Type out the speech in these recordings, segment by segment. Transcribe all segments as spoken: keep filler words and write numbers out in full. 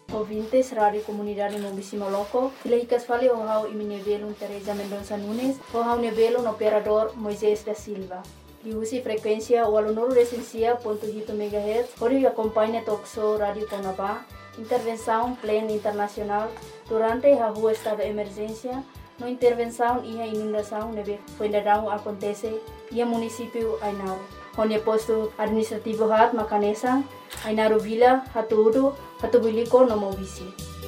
Ouvintes, Rádio Comunidade Mobisimo Loco, Filhicas Fale, o Hau Iminebelo Teresa Mendonça Nunes, o Hau Nebelo no Operador Moisés da Silva. E use frequência o aluno recensia ponto oito megahertz, onde acompanha Toxo Rádio Conabá, intervenção plena internacional durante a rua estado de emergência, no intervenção e a inundação neve fuendadão acontece e a município Ainaro. Onde posto administrativo hat Macanesa, Ainaro Vila, Hatuudu, Hatubuliko no Mobisi.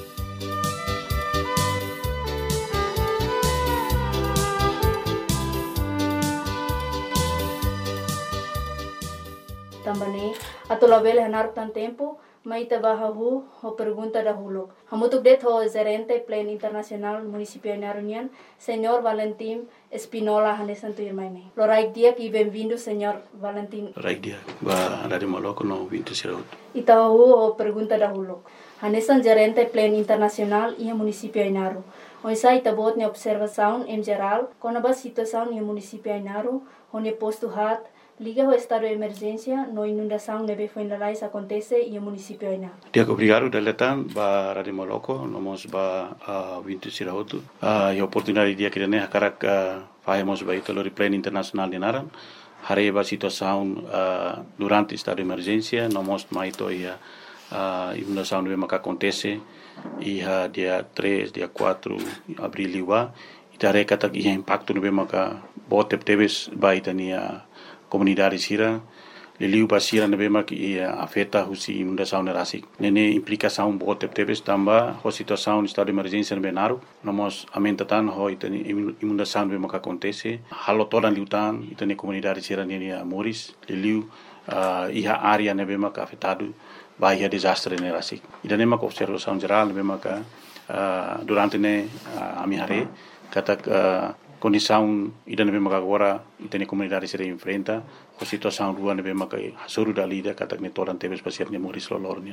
Também, ato labele hanar tan tempo, maita bahahu ho pergunta dahulu. Hamutuk det ho gerente plan internacional municipio Ainarunian, Senhor Valentim Espinola Hanesanto Irmaine. Loraik dia e bem-vindo, Senhor Valentim. Loraik dia, ba Rádio Moloco no vinte Siraut. Itahu ho pergunta dahulu. Hanesan gerente plan internacional e municipio Ainaru. Onsa itabot ne observação em geral, com a situação no municipio Ainaru, onde posto hat liga o estado de emergência, no inundação neve fuendalais acontece e o município Aina. Dia obrigado deletan ba Rádio Moloco, nomos ba vinte Siraut. A oportunidade dia que ne hakarak fazemos ba ito lori plan internacional de Naran. Hare ba situação durante estado de emergência, nomos maito ia inundação neve maka acontece e dia três, dia quatro abril liwa. Itare katak ia impacto neve maka botep teves ba itania comunidade sira leliu basira nebema que afeta husi inundação nerasik nene implicação bote teves tamba ho situação estado de emergência no Benaru nomos amentatan ho itani inundação nebema que acontece halo toda liutan itani comunidade sira nene Moris leliu iha área nebema que afetado vai desastre nerasik idanema que observação geral nebema que durante ne amihare katak condição ida nebe maka agora itene comunidade se enfrenta a situação rua nebe maka hasuru dalida katak ne toran tebes pasiat ne Moris lolornian.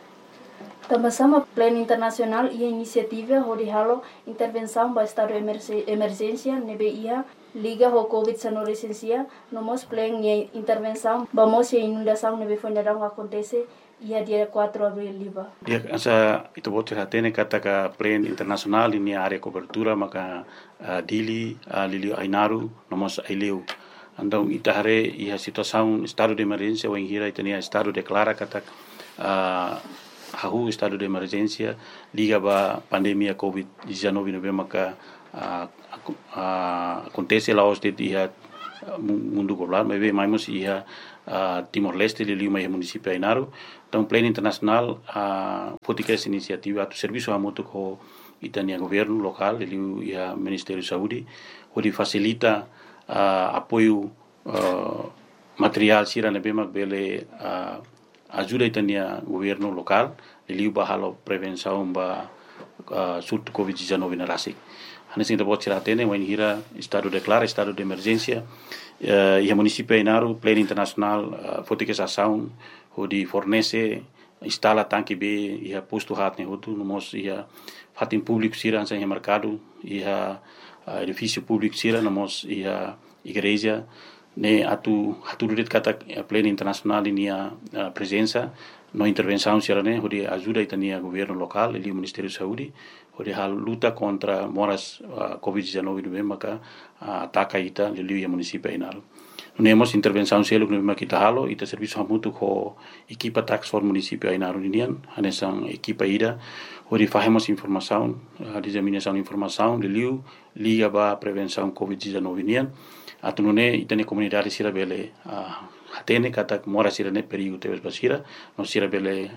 Também plano internacional e iniciativa onde halo intervenção para estado de emergência nebe ia liga ho covid dezenove licencia nomos plan e intervenção vamos e inundação nebe fuendadão acontece ia dia quatro de abril liba. Dia asa itu bote hatene kataka plan internacional ini area cobertura maka uh, dili uh, lili Ainaru nomos aileu. Andau itahare ia situação estado de emergência ou hira itania estado declara katak uh, hahu estado de emergência liga ba pandemia covid dezenove nove maka uh, uh, acontece lá os de dia mundo global mas bem mais ia uh, Timor-Leste lili mai município Ainaru. Então, plano internacional, a política essa iniciativa, o serviço a muito com itania governo local, ele e a Ministério da Saúde, onde facilita uh, apoio uh, material sira na bema bele uh, ajuda itania governo local, ele bahalo prevenção ba uh, surto covid dezenove na rasik. Hanes ainda pode tirar tene, when hira estado declara estado de emergência, uh, e a município Ainaru, plano internacional, uh, política essa ação onde fornece instala tanque B e a posto hat ne hotu nomos ia fatin público sira sem mercado e a edifício público sira nomos ia igreja ne atu atu rit kata plano internacional ini a presença no intervenção sira ne onde ajuda itania governo local e o Ministério da Saúde onde a luta contra moras covid dezenove no maka ataca ita lili o município Ainaru. Nemos intervenção selo que kita halo ita serviço hamutu ko equipa tax for município Ainaru Indian hanesan equipa ida onde fazemos informação a disseminação de informação de liu liga ba prevenção covid dezenove Indian atunune itane comunidade sira bele hatene kata mora sira ne perigo teves basira no sira bele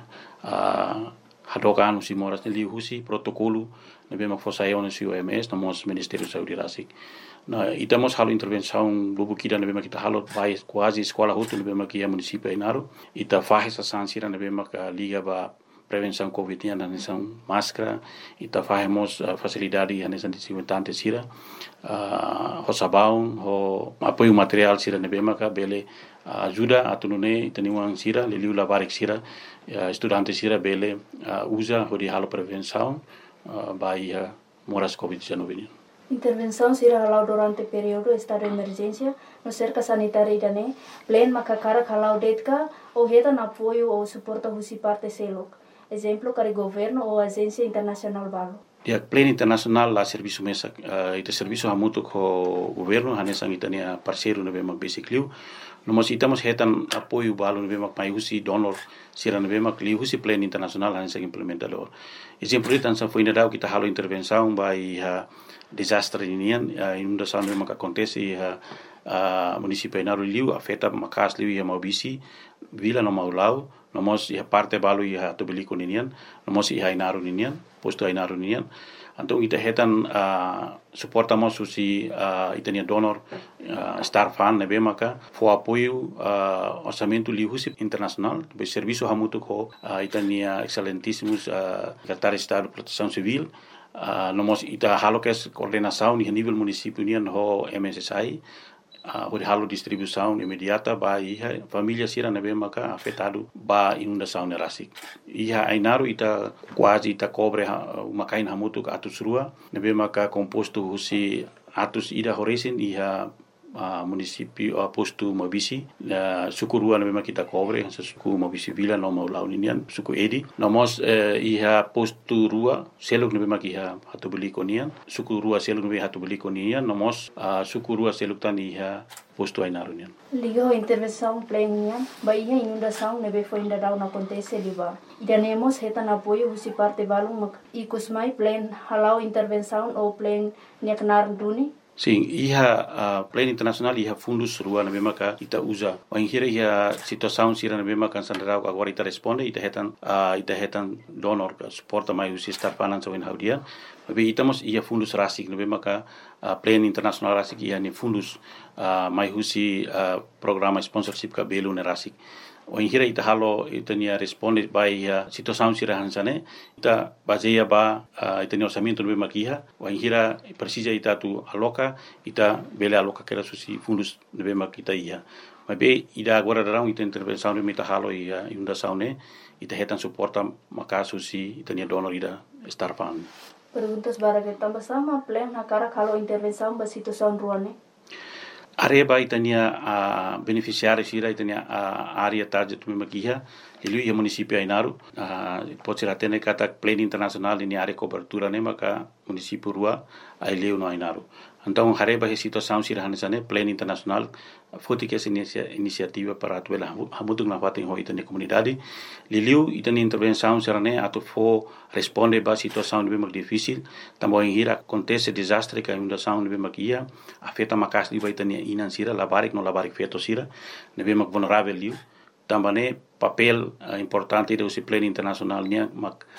hadokan usi moras ne liu husi protocolo ne bema fosayon si O M S nomos Ministério da Saúde rasik. Na itamos halo intervenção lubu kida na bema kita halo vai quase escola hutu na bema kia município Ainaru ita faz essa sansira na bema ka liga ba prevenção covid na nessão máscara ita fazemos uh, facilidade na nessão desinfetante sira uh, ho sabão ho apoio material sira na bema ka bele uh, ajuda atunune itaniwang sira leliu labarik sira uh, estudante sira bele uh, usa ho di halo prevenção uh, bai uh, moras covid dezenove. Intervenção será halau durante período estado de emergência no cerca sanitária idane, plan makakara halau detka ou reta na apoio ou suporta husi parte selok. exemplo, para governo ou agência internacional balo. Dia pleno internacional la serviço mesa uh, ita serviço hamutu ko governo hanesang itania parceiro na bema basically no mas itamos hetan apoio balo na bema mai husi donor sira na bema kli husi pleno internacional hanesang implementador exemplo itan sa foi na kita halo intervenção by uh, desastre inian uh, inundação bema que acontece uh, uh, município Ainaru liu afeta makas liu ia maubisi vila no maulau no mos ia parte balo ia tobeliko ninian no mos ia Ainaru ninian posto Ainaru ninian então ita hetan uh, suportamos susi uh, itania donor uh, star fan nebe maka fo apoio uh, orçamento liu husi internacional be serviço hamutu ko uh, itania excelentíssimos uh, secretário de Estado de Proteção Civil uh, no mos ita halo kes coordenação ni nível município nian ho M S S I Uh, halo distribuição imediata ba iha família sira nebe maka afetado ba inundação na rasik iha Ainaru ita quase ita cobre uh, uma kain hamutu ka atus rua nebe maka composto husi atus ida horesin iha uh, município uh, posto Mabisi uh, suku rua nebe maka kita cobre sa suku Mabisi vila no mau ninian suku edi nomos uh, iha posto rua seluk nebe maka iha hatu beli konian suku rua seluk nebe hatu beli konian nomos uh, suku rua seluk tan iha posto Ainaru nian liga ho intervenção plena ba iha inundação nebe foi ainda não acontece liba ganemos hetan apoio husi parte balung mak ikus mai plan halau intervenção ou plan neknar duni. Sim, iha uh, plano internacional iha fundos rua na mesma ka ita usa. O inhira iha situação sira na mesma kan sandrau agora ita responde ita hetan uh, ita hetan donor ka suporta mai usi star finance o in haudia. Tapi itamos iha fundos rasik na mesma ka uh, plano internacional rasik iha ni fundos uh, mai usi uh, programa sponsorship ka belu na rasik. O inhira ita halo ita nia responde by uh, situação sira hansane ita baseia ba uh, ita ni orçamento no makiha o inhira precisa ita tu aloca ita bele aloca que era susi fundos no makita ia mas be ida agora darão ita intervenção no mita halo ia inundação ne ita hetan suporta maka susi ita ni donor ida star fund. Perguntas bara que tambah sama plan hakara kalau intervenção ba situação ruane. Areba itania a uh, beneficiário sira itania a uh, área target tu makiha ilu ia município Ainaru uh, pode ser até kata plano internacional ini área cobertura ne maka município rua aileu no Ainaru então hareba he situação sira hanesane plano internacional foti que essa iniciativa para atuela hamutung na fatin ho itania comunidade liliu itania intervenção sira ne atu fo responde ba situação bem mais difícil também hira acontece desastre que inundação bem makia afeta makas liba itania inan sira labarik no labarik feto sira bem mais vulnerável liu também papel uh, importante do plano internacional nia mak